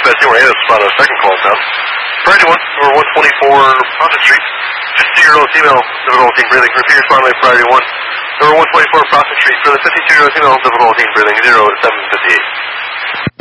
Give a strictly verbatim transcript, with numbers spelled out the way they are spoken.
dispatch team, we're in spot a second call now. Priority one, number one twenty-four Prospect Street. fifty-two-year-old female, difficulty breathing. Repeat respond by priority one. Number one twenty-four Prospect Street for the fifty-two-year-old female, difficulty breathing, zero seven fifty-eight.